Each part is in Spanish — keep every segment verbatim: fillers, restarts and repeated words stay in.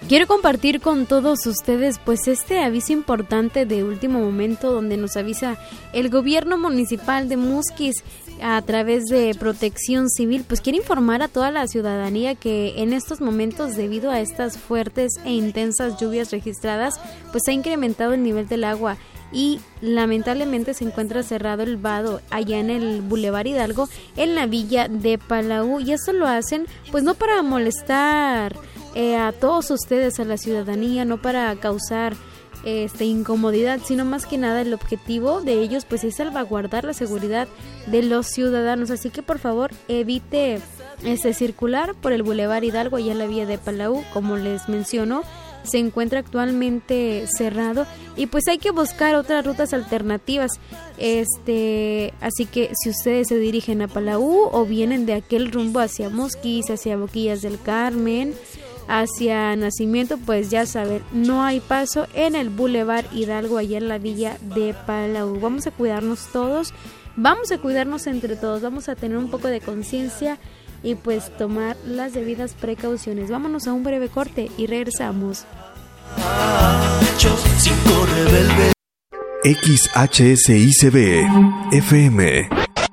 Quiero compartir con todos ustedes pues este aviso importante de último momento donde nos avisa el gobierno municipal de Musquis a través de Protección Civil. Pues quiere informar a toda la ciudadanía que en estos momentos, debido a estas fuertes e intensas lluvias registradas, pues ha incrementado el nivel del agua y lamentablemente se encuentra cerrado el vado allá en el Boulevard Hidalgo en la villa de Palau, y esto lo hacen pues no para molestar eh, a todos ustedes, a la ciudadanía, no para causar este incomodidad, sino más que nada el objetivo de ellos pues es salvaguardar la seguridad de los ciudadanos. Así que por favor evite este circular por el Boulevard Hidalgo allá en la villa de Palau. Como les menciono, se encuentra actualmente cerrado y pues hay que buscar otras rutas alternativas. Este, así que si ustedes se dirigen a Palau o vienen de aquel rumbo hacia Musquis, hacia Boquillas del Carmen, hacia Nacimiento, pues ya saben, no hay paso en el Boulevard Hidalgo allá en la villa de Palau. Vamos a cuidarnos todos, vamos a cuidarnos entre todos, vamos a tener un poco de conciencia y pues tomar las debidas precauciones. Vámonos a un breve corte y regresamos. X H S I C B F M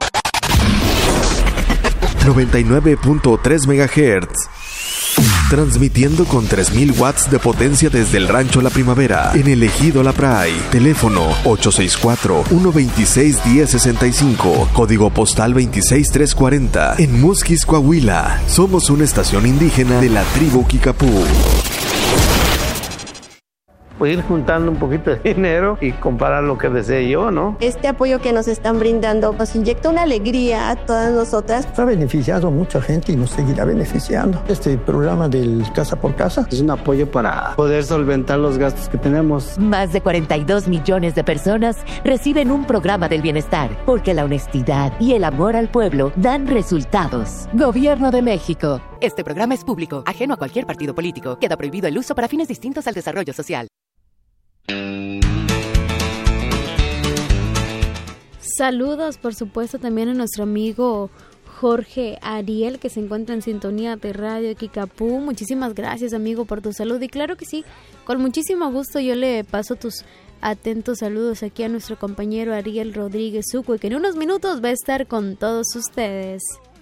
noventa y nueve punto tres megahertz. Transmitiendo con tres mil watts de potencia desde el Rancho La Primavera, en el Ejido La Pray. Teléfono ocho seis cuatro, uno dos seis, uno cero seis cinco. Código postal veintiséis mil trescientos cuarenta. En Musquis, Coahuila. Somos una estación indígena de la tribu Kikapú. Ir juntando un poquito de dinero y comprar lo que desee yo, ¿no? Este apoyo que nos están brindando nos inyecta una alegría a todas nosotras. Ha beneficiado a mucha gente y nos seguirá beneficiando. Este programa del Casa por Casa es un apoyo para poder solventar los gastos que tenemos. Más de cuarenta y dos millones de personas reciben un programa del bienestar, porque la honestidad y el amor al pueblo dan resultados. Gobierno de México. Este programa es público, ajeno a cualquier partido político. Queda prohibido el uso para fines distintos al desarrollo social. Saludos, por supuesto, también a nuestro amigo Jorge Ariel, que se encuentra en sintonía de Radio Kikapú. Muchísimas gracias, amigo, por tu salud. Y claro que sí, con muchísimo gusto yo le paso tus atentos saludos aquí a nuestro compañero Ariel Rodríguez Uco, que en unos minutos va a estar con todos ustedes.